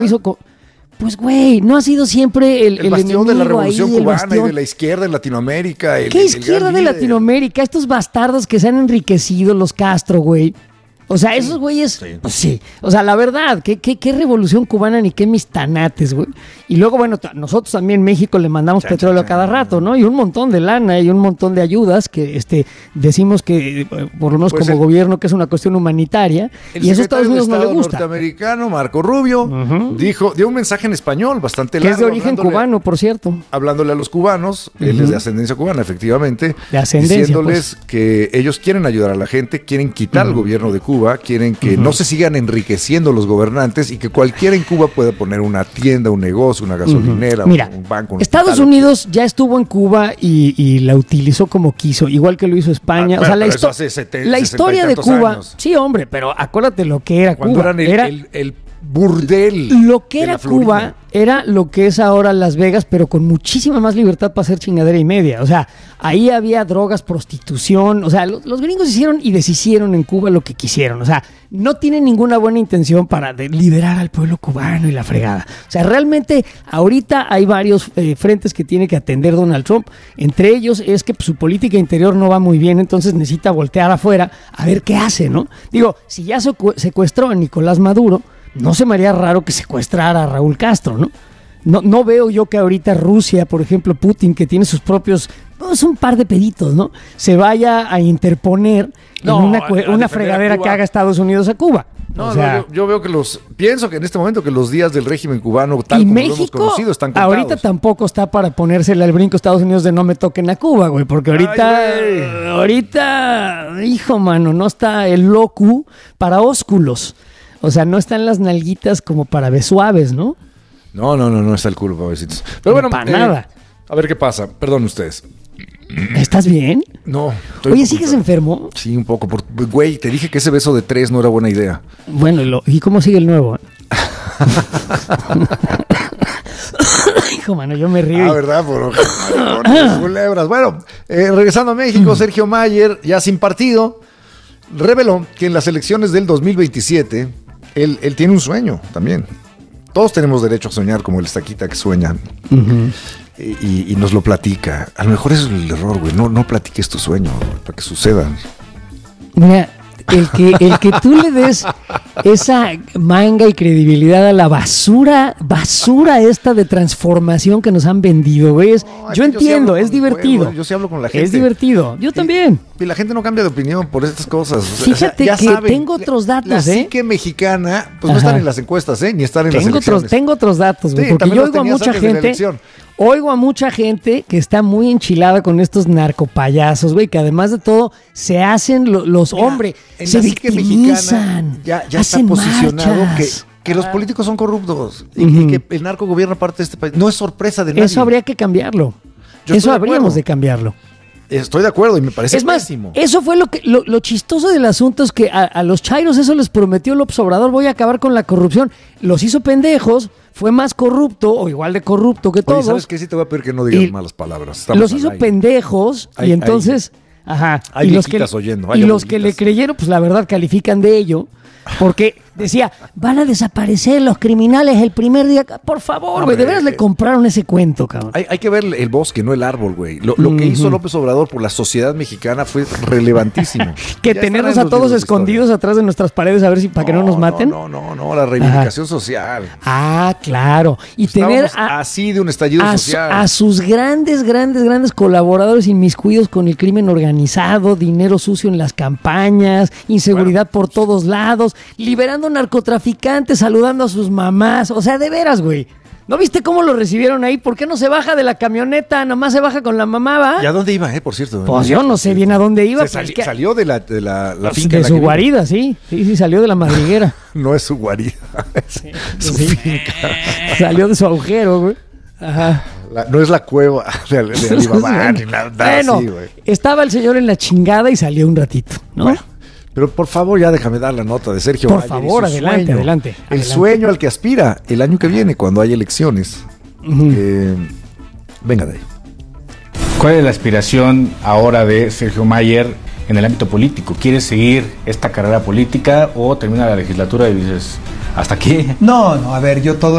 Pues, güey, no ha sido siempre el bastión de la revolución ahí, cubana y de la izquierda en Latinoamérica. ¿Qué izquierda de Latinoamérica? Estos bastardos que se han enriquecido, los Castro, güey. O sea, esos güeyes, sí. Pues sí. O sea, la verdad, qué revolución cubana ni qué mis tanates, güey. Y luego, bueno, nosotros también en México le mandamos petróleo a cada rato, ¿no? Y un montón de lana y un montón de ayudas que decimos que, por lo menos pues como gobierno, que es una cuestión humanitaria. Y eso a Estados Unidos no le gusta. El norteamericano Marco Rubio dio un mensaje en español bastante largo. Que es de origen cubano, por cierto. Hablándole a los cubanos, él es de ascendencia cubana, efectivamente. De ascendencia, diciéndoles que ellos quieren ayudar a la gente, quieren quitar al gobierno de Cuba, quieren que no se sigan enriqueciendo los gobernantes y que cualquiera en Cuba pueda poner una tienda, un negocio, una gasolinera, Mira, un banco. Estados Unidos ya estuvo en Cuba y la utilizó como quiso, igual que lo hizo España. O sea, la historia de Cuba, años. Sí, hombre, pero acuérdate lo que era cuando Cuba. Era el burdel. Lo que era Cuba era lo que es ahora Las Vegas, pero con muchísima más libertad para hacer chingadera y media. O sea, ahí había drogas, prostitución. O sea, los gringos hicieron y deshicieron en Cuba lo que quisieron. O sea, no tienen ninguna buena intención para liberar al pueblo cubano y la fregada. O sea, realmente ahorita hay varios frentes que tiene que atender Donald Trump. Entre ellos es que su política interior no va muy bien, entonces necesita voltear afuera a ver qué hace, ¿no? Digo, si ya secuestró a Nicolás Maduro, no se me haría raro que secuestrara a Raúl Castro, ¿no? No veo yo que ahorita Rusia, por ejemplo, Putin, que tiene sus propios, pues un par de peditos, ¿no? Se vaya a interponer en una fregadera que haga Estados Unidos a Cuba. No, yo veo pienso que en este momento que los días del régimen cubano, tal como México, lo hemos conocido, están contados. Ahorita tampoco está para ponérsele al brinco a Estados Unidos de no me toquen a Cuba, güey, porque ahorita, hijo, mano, no está el locu para ósculos. O sea, no están las nalguitas como para besuaves, ¿no? No está el culo para besitos. Pero bueno, para nada. A ver qué pasa. Perdón ustedes. ¿Estás bien? No. Oye, ¿sigues enfermo? Sí, un poco. Güey, te dije que ese beso de 3 no era buena idea. Bueno, ¿y cómo sigue el nuevo? Hijo, mano, yo me río. ¿Verdad? Por culebras. Bueno, regresando a México, Sergio Mayer, ya sin partido, reveló que en las elecciones del 2027, él tiene un sueño también. Todos tenemos derecho a soñar como el Estaquita que sueña. Y nos lo platica. A lo mejor eso es el error, güey. No platiques tu sueño, güey, para que sucedan. Mira, el que tú le des esa manga y credibilidad a la basura esta de transformación que nos han vendido, güey. Yo entiendo, es divertido. Yo sí hablo con la gente. Es divertido, yo también. Y la gente no cambia de opinión por estas cosas. Fíjate que saben, tengo otros datos, la psique mexicana, pues no están en las encuestas, ni están en las elecciones. Tengo otros datos, güey, porque yo oigo a mucha gente que está muy enchilada con estos narcopayasos, güey, que además de todo se hacen los hombres, se victimizan, ya está posicionado que los políticos son corruptos y que el narco gobierna parte de este país. No es sorpresa de nadie. Eso habría que cambiarlo. Eso habríamos de cambiarlo. Estoy de acuerdo y me parece pésimo. Eso fue lo chistoso del asunto, es que a los chairos eso les prometió López Obrador: voy a acabar con la corrupción. Los hizo pendejos, fue más corrupto o igual de corrupto que todos. ¿Sabes qué? Sí te voy a pedir que no digas malas palabras. Estamos los hizo pendejos y entonces... y los que le creyeron, pues la verdad califican de ello. Porque decía, van a desaparecer los criminales el primer día. Por favor, güey, de veras le compraron ese cuento, cabrón. Hay que ver el bosque, no el árbol, güey. Lo que hizo López Obrador por la sociedad mexicana fue relevantísimo. Que tenernos a todos escondidos atrás de nuestras paredes a ver si para que no nos maten. No, la reivindicación social. Claro. Y tener así de un estallido social. A sus grandes colaboradores inmiscuidos con el crimen organizado, dinero sucio en las campañas, inseguridad por todos lados, liberando narcotraficantes, saludando a sus mamás. O sea, de veras, güey. ¿No viste cómo lo recibieron ahí? ¿Por qué no se baja de la camioneta? Nomás se baja con la mamá, ¿va? ¿Y a dónde iba, por cierto? Pues yo no sé bien a dónde iba. Salió de la finca. De su guarida, sí. Sí, salió de la madriguera. No es su guarida, es su finca. Salió de su agujero, güey. Ajá. No es la cueva de Alibaba ni nada así, güey. Estaba el señor en la chingada y salió un ratito, ¿no? Bueno. Pero por favor, ya déjame dar la nota de Sergio Mayer. Por favor, adelante. El sueño al que aspira el año que viene, cuando hay elecciones. Venga de ahí. ¿Cuál es la aspiración ahora de Sergio Mayer en el ámbito político? ¿Quieres seguir esta carrera política o termina la legislatura y dices, hasta aquí? No, a ver, yo todo